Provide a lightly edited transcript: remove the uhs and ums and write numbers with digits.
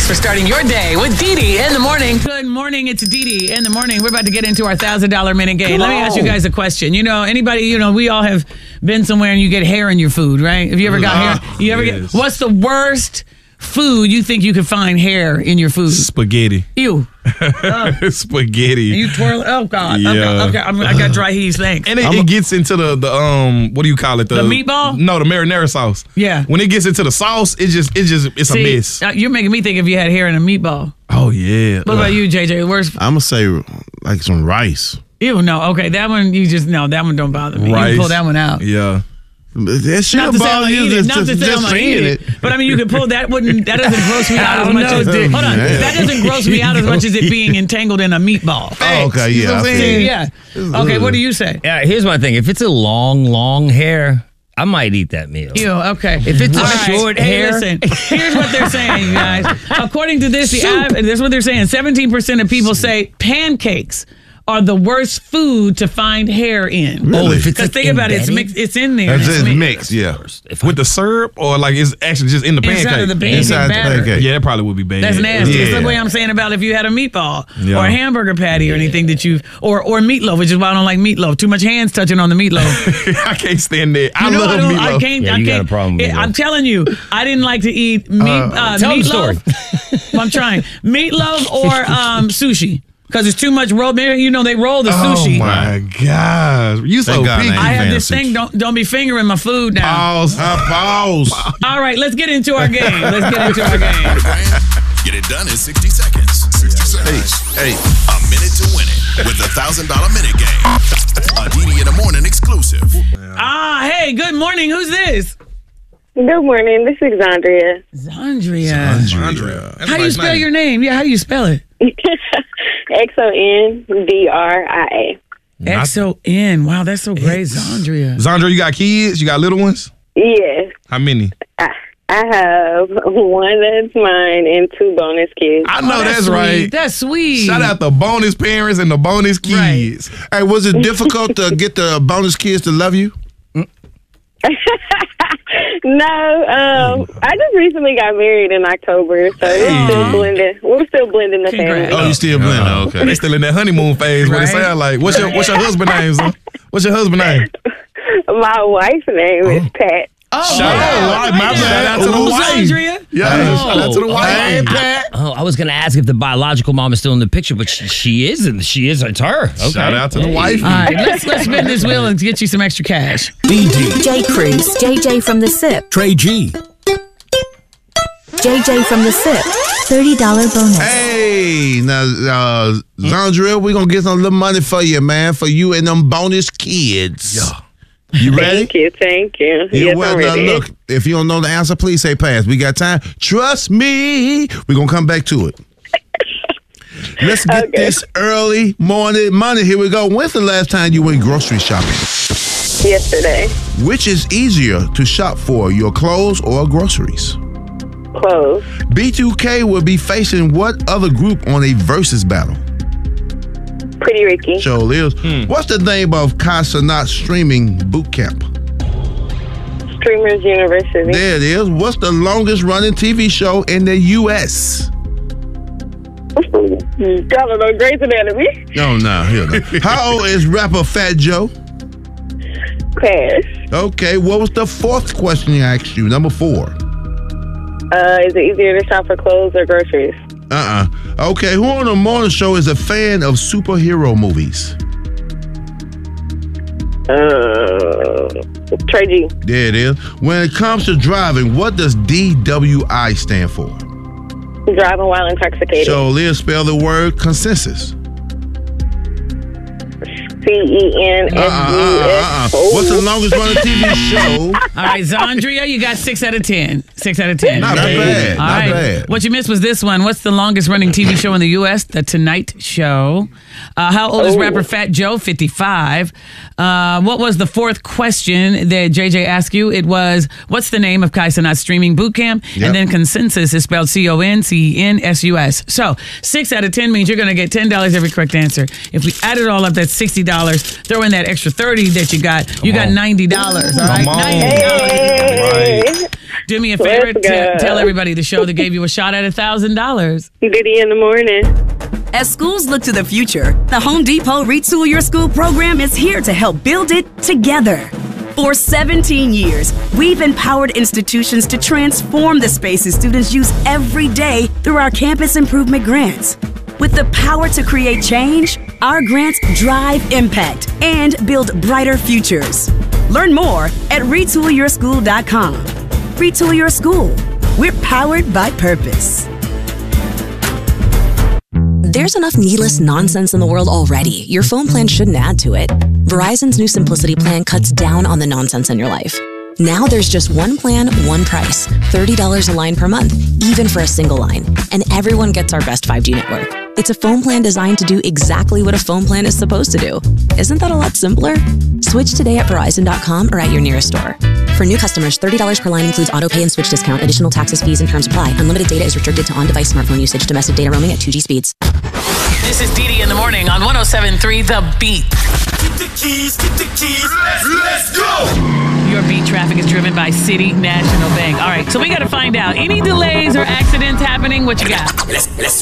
for starting your day with Dee Dee in the morning. Good morning. It's Dee Dee in the morning. We're about to get into our $1,000 minute game. Let me ask you guys a question. You know, anybody, we all have been somewhere and you get hair in your food, right? Have you ever got hair? You ever get? What's the worst food you think you could find hair in your food? Spaghetti. Ew. Spaghetti. You twirl it? Oh, God. Yeah. Okay. I got dry heaves. Thanks. And it gets into the what do you call it? The meatball? No, the marinara sauce. Yeah. When it gets into the sauce, it's a mess. You're making me think if you had hair in a meatball. Oh, yeah. What about you, JJ? Worst? I'm going to say like some rice. Ew, no. Okay, that one, that one don't bother me. Rice. You can pull that one out. Yeah. That shit Not to say I'm bother gonna you eat it. just Not to say I'm gonna eat it. But I mean, you could pull that. That doesn't gross me out as much as hold on. That doesn't gross me out as much as it being entangled in a meatball. Oh, okay, yeah. You know what I'm saying? Yeah. Okay, what do you say? Yeah, here's my thing. If it's a long hair, I might eat that meal. Ew, okay. If it's a All right. short Hey, hair. listen, here's what they're saying, you guys. According to this, this is what they're saying. 17% of people say pancakes are the worst food to find hair in. Really? Oh, if it's Because think about it, it's mixed. It's in there. That's It's just mixed. mixed, yeah. With the syrup or like it's actually just in the pancake? Inside of the pancake Inside the batter. pancake. Yeah, that probably would be bad. That's nasty. Yeah. It's the way I'm saying about if you had a meatball Yeah. or a hamburger patty or anything that or meatloaf, which is why I don't like meatloaf. Too much hands touching on the meatloaf. I can't stand that. I You know, love meatloaf. I can't. Yeah, I you can't. got a problem with I'm meatloaf. telling you, I didn't like to eat Tell them the meatloaf. I'm trying meatloaf or sushi because it's too much roll. Maybe they roll the sushi. Oh my gosh, you so Thank God picky. I I ain't have this fancy. thing. Don't be fingering my food now. Pause. All right, let's get into our game. Let's get into our game. Get it done in 60 seconds. 60 seconds. Hey. A minute to win it with the $1,000 minute game. A Dee Dee in the morning exclusive. Hey, good morning. Who's this? Good morning. This is Zandria. Zandria. How do you spell your name? Yeah, how do you spell it? XONDRIA. XON. Wow, that's so great, Zandria. Zandra, you got kids? You got little ones? Yes. How many? I have one that's mine and 2 bonus kids. I know that's sweet. right. That's sweet. Shout out the bonus parents and the bonus kids. Hey, was it difficult to get the bonus kids to love you? No, I just recently got married in October, so we're still blending. We're still blending the Congrats. family. Oh, you still blending? Okay. They still in that honeymoon phase. What it Right. sound like? What's your husband name, son? What's your husband name? My wife's name is Pat. Oh, Shout wow. out, my Shout out to the Ooh, wife. Zandria. Yeah, shout out to the wife. Hey, Pat. Oh, I was going to ask if the biological mom is still in the picture, but she is, and she is. It's her. Okay. Shout out to the wife. All right, let's spin this wheel and get you some extra cash. BD, J. Cruz, JJ from the SIP, Trey G, JJ from the SIP, $30 bonus. Hey, now, Zandria, we're going to get some little money for you, man, for you and them bonus kids. Yeah. You ready? Thank you. Yes, Well, I'm now, ready. look, if you don't know the answer, please say pass. We got time. Trust me. We're going to come back to it. Let's get this early morning money. Here we go. When's the last time you went grocery shopping? Yesterday. Which is easier to shop for, your clothes or groceries? Clothes. B2K will be facing what other group on a versus battle? Pretty Ricky. Show is. What's the name of Kai Cenat streaming boot camp? Streamers University. There it is. What's the longest running TV show in the U.S.? I don't know. Grey's Anatomy. No, hell no. How old is rapper Fat Joe? Pass. Okay, what was the fourth question I asked you? Number 4. Is it easier to shop for clothes or groceries? Okay, who on the morning show is a fan of superhero movies? Trey G. There it is. When it comes to driving, what does DWI stand for? Driving while intoxicated. So, Liz, spell the word consensus. CENSUS. What's the longest running TV show? All right, Zandria, you got 6 out of 10. 6 out of 10. Not bad. All Not right. bad. What you missed was this one. What's the longest running TV show in the U.S.? The Tonight Show. How old is rapper Fat Joe? 55. What was the fourth question that JJ asked you? It was, what's the name of Kai Cenat's streaming boot camp? Yep. And then consensus is spelled CONCENSUS. So 6 out of 10 means you're going to get $10 every correct answer. If we add it all up, that's $60. Throw in that extra $30 that you got. You got $90. All right, Come on. $90. Right. Do me a favor. Let's go. Tell everybody the show that gave you a shot at $1,000. Diddy in the morning. As schools look to the future, the Home Depot Retool Your School program is here to help build it together. For 17 years, we've empowered institutions to transform the spaces students use every day through our campus improvement grants. With the power to create change, our grants drive impact and build brighter futures. Learn more at retoolyourschool.com. Retool Your School. We're powered by purpose. There's enough needless nonsense in the world already. Your phone plan shouldn't add to it. Verizon's new Simplicity plan cuts down on the nonsense in your life. Now there's just one plan, one price. $30 a line per month, even for a single line. And everyone gets our best 5G network. It's a phone plan designed to do exactly what a phone plan is supposed to do. Isn't that a lot simpler? Switch today at Verizon.com or at your nearest store. For new customers, $30 per line includes auto pay and switch discount. Additional taxes, fees, and terms apply. Unlimited data is restricted to on-device smartphone usage. Domestic data roaming at 2G speeds. This is Dee in the morning on 107.3 The Beat. Get the keys, let's go! Your beat traffic is driven by City National Bank. All right, so we got to find out. Any delays or accidents happening? What you got? Let's